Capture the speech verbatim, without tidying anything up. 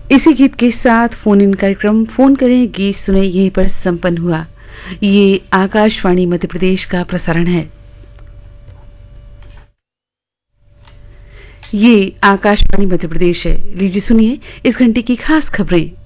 इसी गीत के साथ फोन इन कार्यक्रम फोन करें गीत सुने यहीं पर संपन्न हुआ। ये आकाशवाणी मध्य प्रदेश का प्रसारण है। ये आकाशवाणी मध्य प्रदेश है। लीजिए सुनिए इस घंटे की खास खबरें।